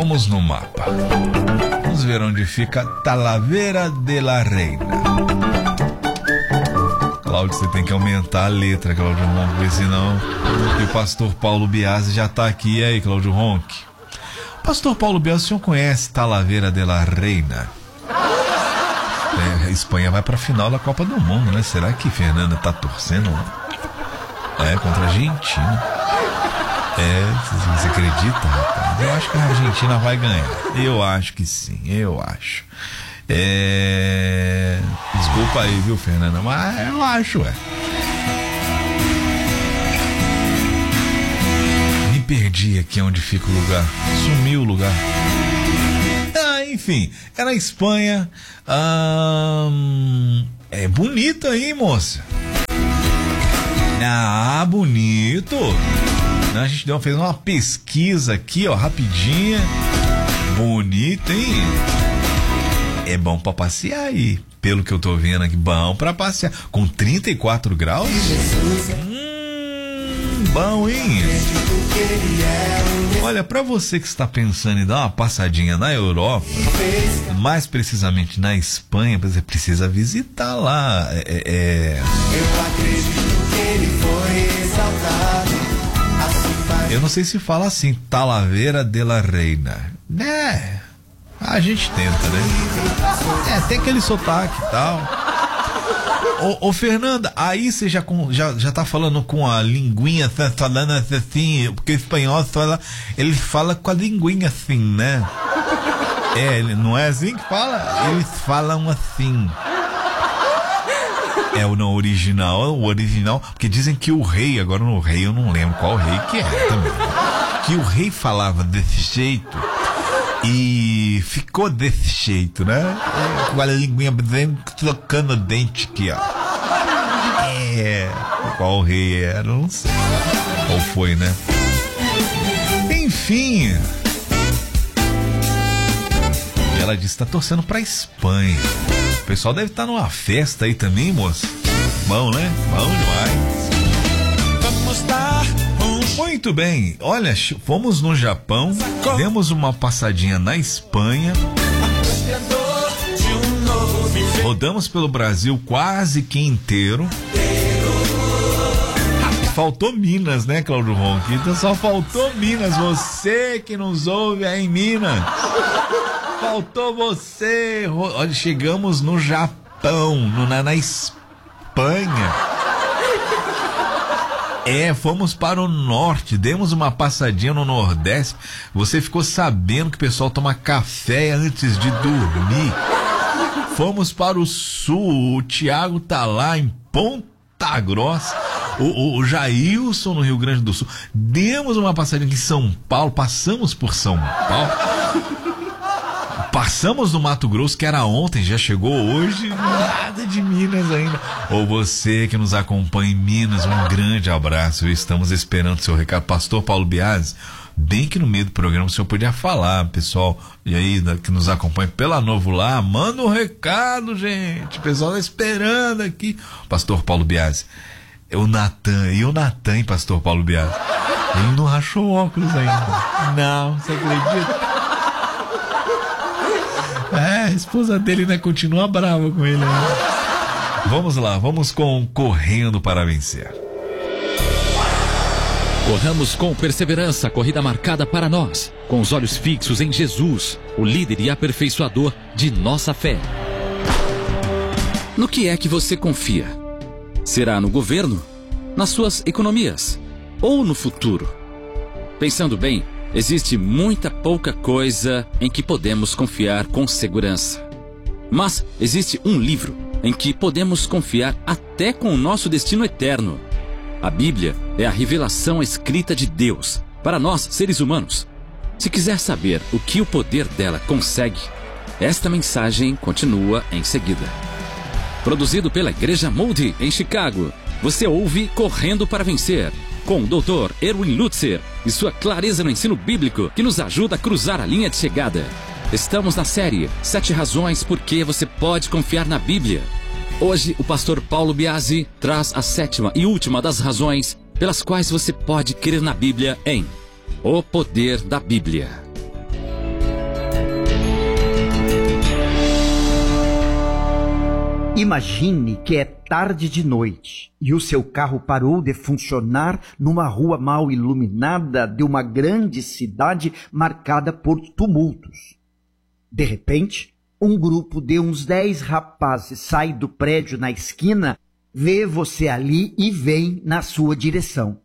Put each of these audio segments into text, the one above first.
Vamos no mapa. Vamos ver onde fica Talavera de la Reina. Cláudio, você tem que aumentar a letra, Cláudio Ronco, porque senão... E o pastor Paulo Biasi já tá aqui. E aí, Cláudio Ronco? Pastor Paulo Biasi, o senhor conhece Talavera de la Reina? A Espanha vai pra final da Copa do Mundo, né? Será que Fernanda tá torcendo? Contra a Argentina. Você acredita, rapaz? Eu acho que a Argentina vai ganhar. Eu acho que sim, eu acho. Desculpa aí, viu, Fernanda? Mas eu acho, Me perdi aqui onde fica o lugar. Sumiu o lugar. Enfim, é na Espanha. É bonito aí, moça. Bonito. A gente fez uma pesquisa aqui, rapidinha. Bonito, hein? É bom pra passear aí. Pelo que eu tô vendo aqui, bom pra passear. Com 34 graus? Bom, hein? Olha, pra você que está pensando em dar uma passadinha na Europa, mais precisamente na Espanha, você precisa visitar lá. Eu acredito que ele foi exaltado. Eu não sei se fala assim, Talavera de la Reina. A gente tenta, né? Tem aquele sotaque e tal. Ô Fernanda, aí você já tá falando com a linguinha, falando assim, porque o espanhol ele fala com a linguinha assim, né? Não é assim que fala? Eles falam assim. O original, porque dizem que o rei, agora no rei eu não lembro qual rei que é também, que o rei falava desse jeito e ficou desse jeito, né? Com a linguinha trocando o dente aqui, qual rei era, não sei. Qual foi, né? Enfim. E ela disse que tá torcendo pra Espanha. O pessoal deve estar numa festa aí também, moça. Bom, né? Bom demais. Muito bem. Olha, fomos no Japão, demos uma passadinha na Espanha, rodamos pelo Brasil quase que inteiro. Faltou Minas, né, Cláudio Ronco? Então só faltou Minas. Você que nos ouve aí em Minas. Faltou você. Olha, chegamos no Japão, na Espanha. Fomos para o norte, demos uma passadinha no Nordeste. Você ficou sabendo que o pessoal toma café antes de dormir. Fomos para o sul, o Thiago tá lá em Ponta Grossa. O Jailson no Rio Grande do Sul. Demos uma passadinha aqui em São Paulo, passamos por São Paulo. Passamos no Mato Grosso, que era ontem, já chegou hoje, nada de Minas ainda. Ou você que nos acompanha em Minas, um grande abraço. Estamos esperando o seu recado. Pastor Paulo Biasi, bem que no meio do programa o senhor podia falar, pessoal, e aí que nos acompanha pela Novo Lar, manda um recado, gente. O pessoal tá esperando aqui. Pastor Paulo Biasi, o Natan, hein, Pastor Paulo Biasi? Ele não rachou óculos ainda. Não, você acredita? A esposa dele ainda continua brava com ele, né? Vamos lá, vamos com Correndo para Vencer. Corramos com perseverança a corrida marcada para nós, com os olhos fixos em Jesus, o líder e aperfeiçoador de nossa fé. No que é que você confia? Será no governo? Nas suas economias? Ou no futuro? Pensando bem, existe muita pouca coisa em que podemos confiar com segurança. Mas existe um livro em que podemos confiar até com o nosso destino eterno. A Bíblia é a revelação escrita de Deus para nós, seres humanos. Se quiser saber o que o poder dela consegue, esta mensagem continua em seguida. Produzido pela Igreja Moody em Chicago, você ouve Correndo para Vencer, com o Dr. Erwin Lutzer e sua clareza no ensino bíblico que nos ajuda a cruzar a linha de chegada. Estamos na série 7 razões por que você pode confiar na Bíblia. Hoje, o pastor Paulo Biasi traz a 7ª e última das razões pelas quais você pode crer na Bíblia em O Poder da Bíblia. Imagine que é tarde de noite e o seu carro parou de funcionar numa rua mal iluminada de uma grande cidade marcada por tumultos. De repente, um grupo de uns 10 rapazes sai do prédio na esquina, vê você ali e vem na sua direção.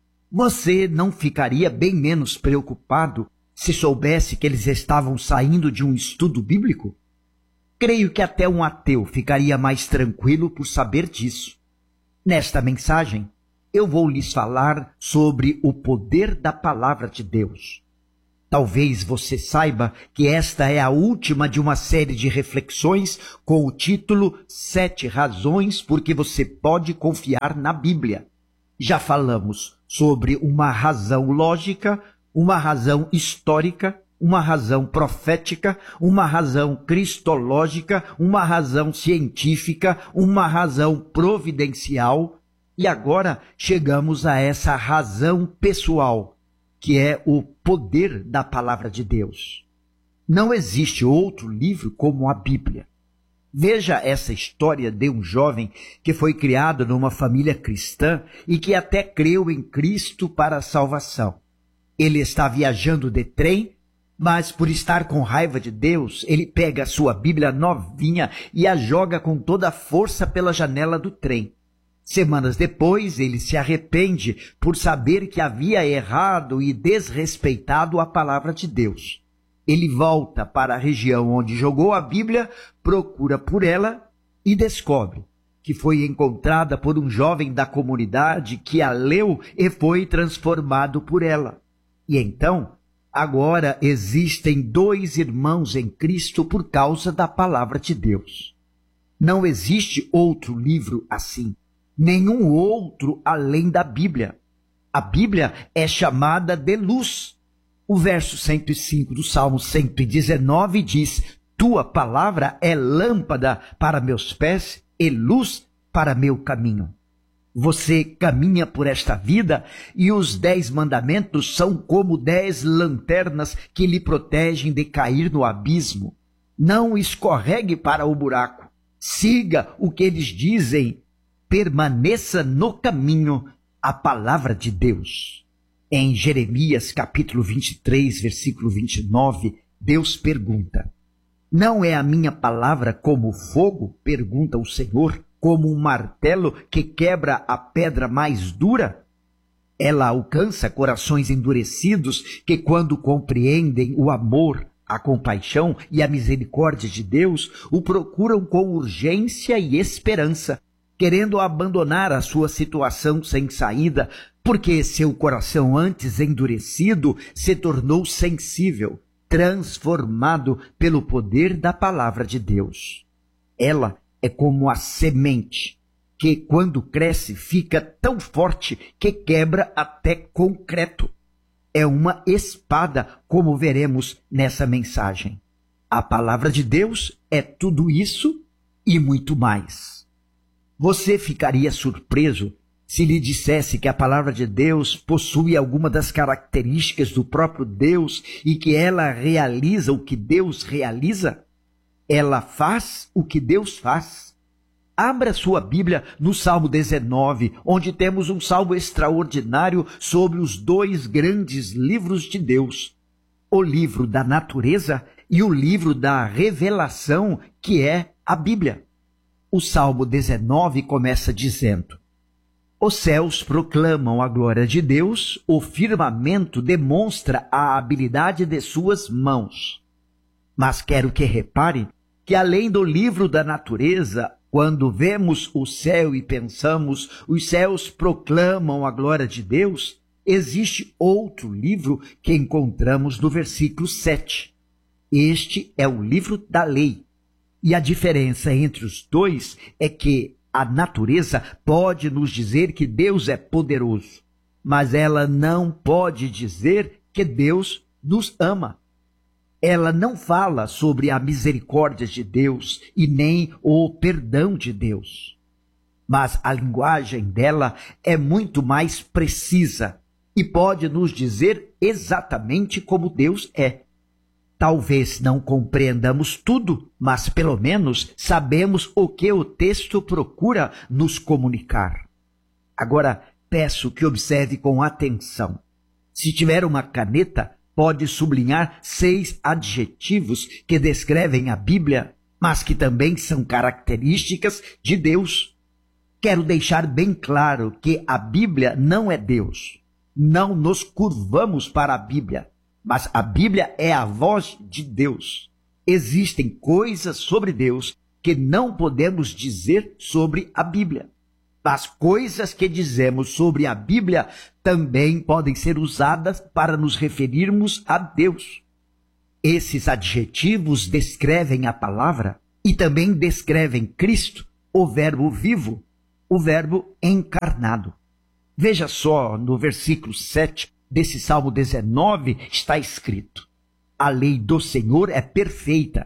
Você não ficaria bem menos preocupado se soubesse que eles estavam saindo de um estudo bíblico? Creio que até um ateu ficaria mais tranquilo por saber disso. Nesta mensagem, eu vou lhes falar sobre o poder da palavra de Deus. Talvez você saiba que esta é a última de uma série de reflexões com o título 7 razões por que você pode confiar na Bíblia. Já falamos sobre uma razão lógica, uma razão histórica, uma razão profética, uma razão cristológica, uma razão científica, uma razão providencial, e agora chegamos a essa razão pessoal, que é o poder da palavra de Deus. Não existe outro livro como a Bíblia. Veja essa história de um jovem que foi criado numa família cristã e que até creu em Cristo para a salvação. Ele está viajando de trem, mas por estar com raiva de Deus, ele pega a sua Bíblia novinha e a joga com toda a força pela janela do trem. Semanas depois, ele se arrepende por saber que havia errado e desrespeitado a palavra de Deus. Ele volta para a região onde jogou a Bíblia, procura por ela e descobre que foi encontrada por um jovem da comunidade que a leu e foi transformado por ela. E então, agora existem 2 irmãos em Cristo por causa da palavra de Deus. Não existe outro livro assim, nenhum outro além da Bíblia. A Bíblia é chamada de luz. O verso 105 do Salmo 119 diz: Tua palavra é lâmpada para meus pés e luz para meu caminho. Você caminha por esta vida e os 10 mandamentos são como 10 lanternas que lhe protegem de cair no abismo. Não escorregue para o buraco. Siga o que eles dizem. Permaneça no caminho, a palavra de Deus. Em Jeremias capítulo 23, versículo 29, Deus pergunta: Não é a minha palavra como fogo? Pergunta o Senhor. Como um martelo que quebra a pedra mais dura? Ela alcança corações endurecidos que, quando compreendem o amor, a compaixão e a misericórdia de Deus, o procuram com urgência e esperança, querendo abandonar a sua situação sem saída, porque seu coração antes endurecido se tornou sensível, transformado pelo poder da palavra de Deus. Ela é como a semente, que quando cresce fica tão forte que quebra até concreto. É uma espada, como veremos nessa mensagem. A palavra de Deus é tudo isso e muito mais. Você ficaria surpreso se lhe dissesse que a palavra de Deus possui alguma das características do próprio Deus e que ela realiza o que Deus realiza? Ela faz o que Deus faz. Abra sua Bíblia no Salmo 19, onde temos um salmo extraordinário sobre os 2 grandes livros de Deus, o livro da natureza e o livro da revelação, que é a Bíblia. O Salmo 19 começa dizendo: Os céus proclamam a glória de Deus, o firmamento demonstra a habilidade de suas mãos. Mas quero que repare que além do livro da natureza, quando vemos o céu e pensamos, os céus proclamam a glória de Deus, existe outro livro que encontramos no versículo 7. Este é o livro da lei. E a diferença entre os 2 é que a natureza pode nos dizer que Deus é poderoso, mas ela não pode dizer que Deus nos ama. Ela não fala sobre a misericórdia de Deus e nem o perdão de Deus. Mas a linguagem dela é muito mais precisa e pode nos dizer exatamente como Deus é. Talvez não compreendamos tudo, mas pelo menos sabemos o que o texto procura nos comunicar. Agora, peço que observe com atenção. Se tiver uma caneta, pode sublinhar 6 adjetivos que descrevem a Bíblia, mas que também são características de Deus. Quero deixar bem claro que a Bíblia não é Deus. Não nos curvamos para a Bíblia. Mas a Bíblia é a voz de Deus. Existem coisas sobre Deus que não podemos dizer sobre a Bíblia. As coisas que dizemos sobre a Bíblia também podem ser usadas para nos referirmos a Deus. Esses adjetivos descrevem a palavra e também descrevem Cristo, o Verbo vivo, o Verbo encarnado. Veja só, no versículo 7 desse Salmo 19 está escrito: a lei do Senhor é perfeita,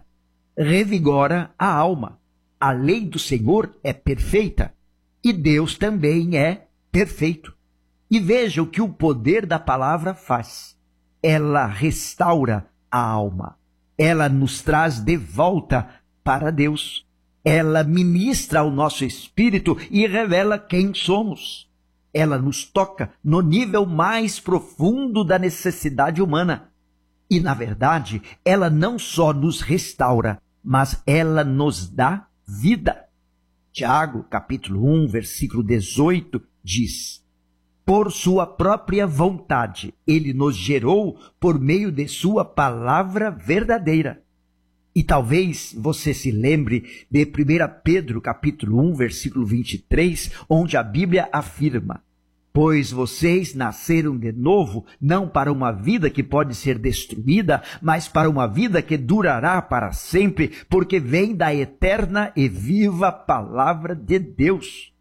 revigora a alma. A lei do Senhor é perfeita e Deus também é perfeito. E veja o que o poder da palavra faz. Ela restaura a alma. Ela nos traz de volta para Deus. Ela ministra ao nosso espírito e revela quem somos. Ela nos toca no nível mais profundo da necessidade humana. E, na verdade, ela não só nos restaura, mas ela nos dá vida. Tiago, capítulo 1, versículo 18, diz: por sua própria vontade, ele nos gerou por meio de sua palavra verdadeira. E talvez você se lembre de 1 Pedro, capítulo 1, versículo 23, onde a Bíblia afirma: pois vocês nasceram de novo, não para uma vida que pode ser destruída, mas para uma vida que durará para sempre, porque vem da eterna e viva palavra de Deus.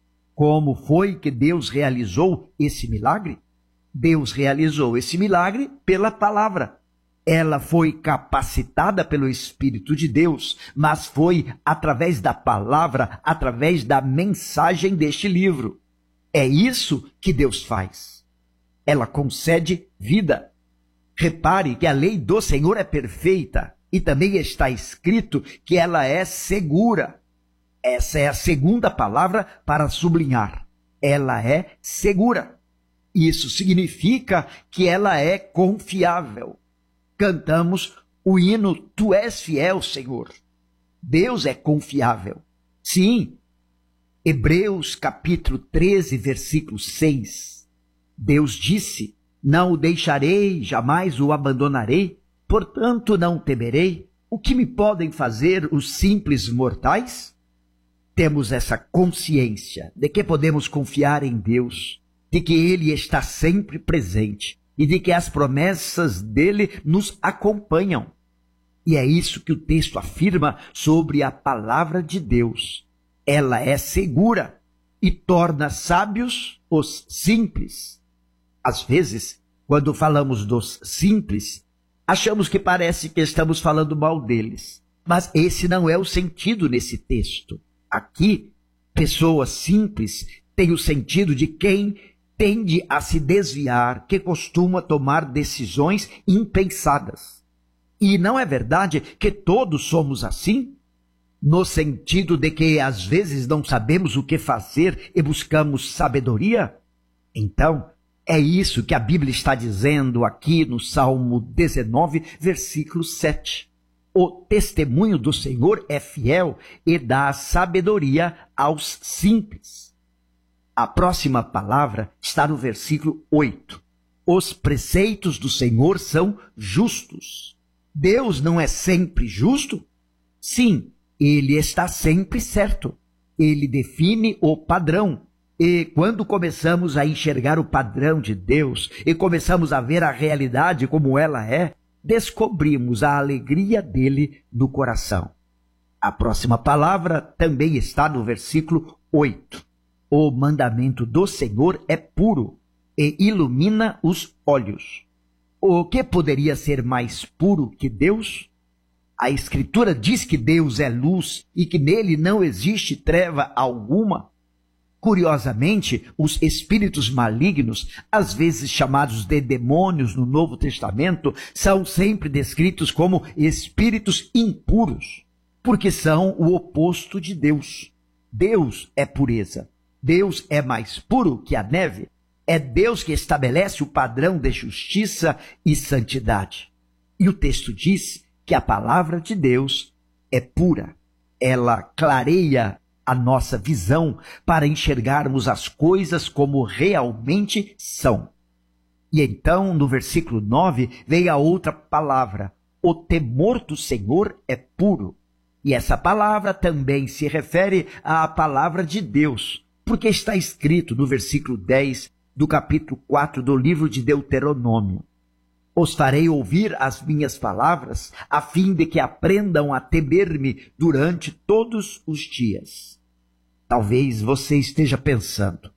Como foi que Deus realizou esse milagre? Deus realizou esse milagre pela palavra. Ela foi capacitada pelo Espírito de Deus, mas foi através da palavra, através da mensagem deste livro. É isso que Deus faz. Ela concede vida. Repare que a lei do Senhor é perfeita e também está escrito que ela é segura. Essa é a segunda palavra para sublinhar. Ela é segura. Isso significa que ela é confiável. Cantamos o hino Tu és fiel, Senhor. Deus é confiável. Sim. Hebreus capítulo 13, versículo 6. Deus disse: não o deixarei, jamais o abandonarei, portanto não temerei. O que me podem fazer os simples mortais? Temos essa consciência de que podemos confiar em Deus, de que Ele está sempre presente e de que as promessas dele nos acompanham. E é isso que o texto afirma sobre a palavra de Deus. Ela é segura e torna sábios os simples. Às vezes, quando falamos dos simples, achamos que parece que estamos falando mal deles. Mas esse não é o sentido nesse texto. Aqui, pessoas simples têm o sentido de quem tende a se desviar, que costuma tomar decisões impensadas. E não é verdade que todos somos assim? No sentido de que às vezes não sabemos o que fazer e buscamos sabedoria? Então, é isso que a Bíblia está dizendo aqui no Salmo 19, versículo 7. O testemunho do Senhor é fiel e dá sabedoria aos simples. A próxima palavra está no versículo 8. Os preceitos do Senhor são justos. Deus não é sempre justo? Sim, Ele está sempre certo. Ele define o padrão. E quando começamos a enxergar o padrão de Deus e começamos a ver a realidade como ela é, descobrimos a alegria dele no coração. A próxima palavra também está no versículo 8. O mandamento do Senhor é puro e ilumina os olhos. O que poderia ser mais puro que Deus? A Escritura diz que Deus é luz e que nele não existe treva alguma. Curiosamente, os espíritos malignos, às vezes chamados de demônios no Novo Testamento, são sempre descritos como espíritos impuros, porque são o oposto de Deus. Deus é pureza. Deus é mais puro que a neve. É Deus que estabelece o padrão de justiça e santidade. E o texto diz que a palavra de Deus é pura. Ela clareia a nossa visão para enxergarmos as coisas como realmente são. E então, no versículo 9, vem a outra palavra. O temor do Senhor é puro. E essa palavra também se refere à palavra de Deus, porque está escrito no versículo 10 do capítulo 4 do livro de Deuteronômio. Os farei ouvir as minhas palavras, a fim de que aprendam a temer-me durante todos os dias. Talvez você esteja pensando,